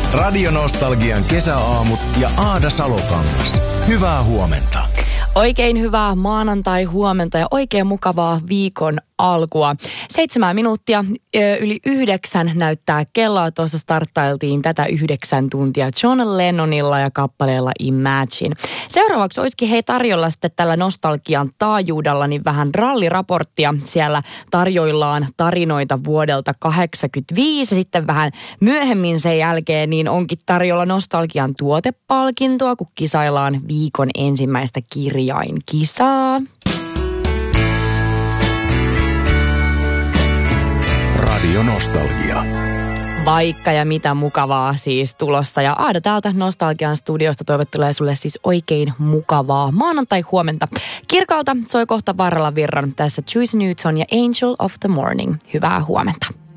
Radio Nostalgian kesäaamut ja Aada Salokangas. Hyvää huomenta. Oikein hyvää maanantai-huomenta ja oikein mukavaa viikon alkua. 7 minuuttia yli 9 näyttää kelloa. Tuossa starttailtiin tätä 9 tuntia John Lennonilla ja kappaleella Imagine. Seuraavaksi olisikin tarjolla sitten tällä nostalgian taajuudella niin vähän ralliraporttia. Siellä tarjoillaan tarinoita vuodelta 1985. Sitten vähän myöhemmin sen jälkeen niin onkin tarjolla nostalgian tuotepalkintoa, kun kisaillaan viikon ensimmäistä kirjainkisaa. Radio Nostalgia. Vaikka ja mitä mukavaa siis tulossa. Ja Aada täältä Nostalgian studiosta toivottelee sulle siis oikein mukavaa maanantai-huomenta. Kirkalta soi kohta Varrella Virran tässä Juice Newton ja Angel of the Morning. Hyvää huomenta.